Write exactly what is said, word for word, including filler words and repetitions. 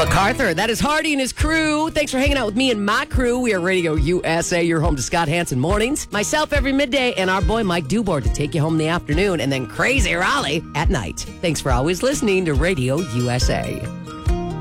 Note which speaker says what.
Speaker 1: MacArthur. That is Hardy and his crew. Thanks for hanging out with me and my crew. We are Radio U S A, your home to Scott Hansen mornings. Myself every midday, and our boy Mike Dubor to take you home in the afternoon, and then Crazy Raleigh at night. Thanks for always listening to Radio U S A.